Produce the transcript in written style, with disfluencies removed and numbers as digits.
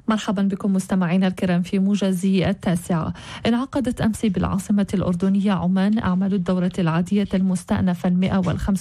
مرحبا بكم مستمعينا الكرام في موجز 9. انعقدت أمس بالعاصمة الأردنية عمان أعمال الدورة العادية المستأنفة 105